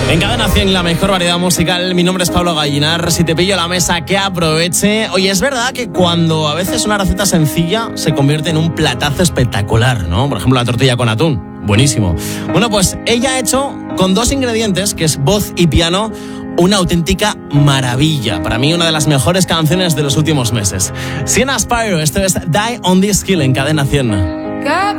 En Cadena 100, la mejor variedad musical. Mi nombre es Pablo Gallinar. Si te pillo la mesa, que aproveche. Oye, es verdad que cuando a veces una receta sencilla se convierte en un platazo espectacular, ¿no? Por ejemplo, la tortilla con atún. Buenísimo. Bueno, pues ella ha hecho con 2 ingredientes, que es voz y piano, una auténtica maravilla. Para mí, una de las mejores canciones de los últimos meses. Sienna Spiro, esto es Die on This Hill en Cadena 100.